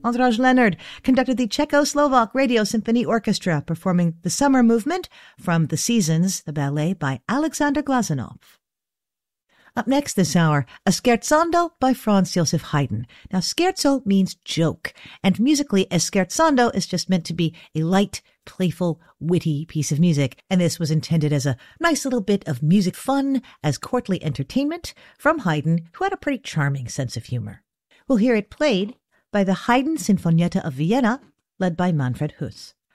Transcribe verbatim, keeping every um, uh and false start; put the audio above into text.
András Leonard conducted the Czechoslovak Radio Symphony Orchestra, performing the Summer Movement from The Seasons, the ballet by Alexander Glazunov. Up next this hour, a scherzando by Franz Joseph Haydn. Now, scherzo means joke, and musically, a scherzando is just meant to be a light, playful, witty piece of music, and this was intended as a nice little bit of music fun, as courtly entertainment from Haydn, who had a pretty charming sense of humor. We'll hear it played by the Haydn Sinfonietta of Vienna, led by Manfred Huss.